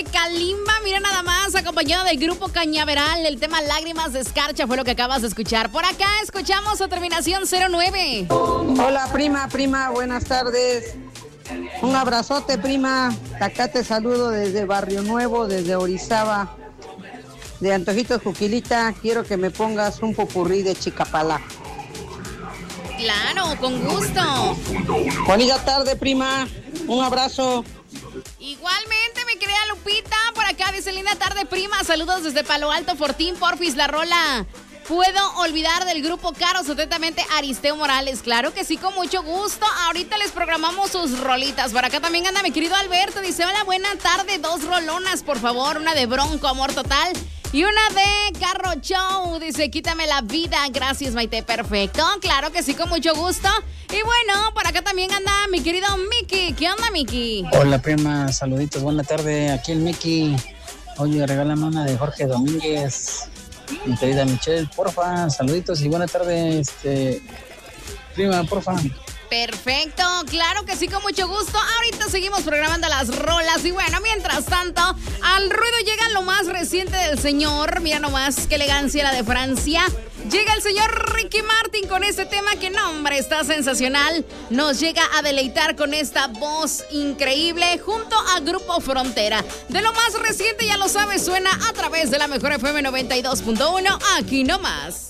Kalimba, mira nada más, acompañado del grupo Cañaveral. El tema Lágrimas de Escarcha fue lo que acabas de escuchar. Por acá escuchamos a terminación 09. Hola, prima, buenas tardes. Un abrazote, prima. Acá te saludo desde Barrio Nuevo, desde Orizaba. De Antojitos Juquilita, quiero que me pongas un popurrí de Chicapala. Claro, con gusto. Bonita tarde, prima. Un abrazo. Igualmente, mi querida Lupita, por acá dice linda tarde, prima. Saludos desde Palo Alto, Fortín, porfis, la rola. ¿Puedo olvidar del grupo Caros? Atentamente, Aristeo Morales. Claro que sí, con mucho gusto. Ahorita les programamos sus rolitas. Por acá también anda mi querido Alberto. Dice, hola, buena tarde. 2 rolonas, por favor. Una de Bronco, Amor Total. Y una de Carro Show. Dice, quítame la vida. Gracias, Maite. Perfecto. Claro que sí, con mucho gusto. Y bueno, por acá también anda mi querido Mickey. ¿Qué onda, Mickey? Hola, prima. Saluditos. Buena tarde. Aquí el Mickey. Oye, regálame una de Jorge Domínguez. Mi querida Michelle, porfa, saluditos y buena tarde, prima, porfa. Perfecto, claro que sí, con mucho gusto. Ahorita seguimos programando las rolas y bueno, mientras tanto, al ruido llega lo más reciente del señor. Mira nomás qué elegancia la de Francia. Llega el señor Ricky Martin con este tema que, no, hombre, está sensacional. Nos llega a deleitar con esta voz increíble junto a Grupo Frontera. De lo más reciente, ya lo sabes, suena a través de la Mejor FM 92.1, aquí nomás.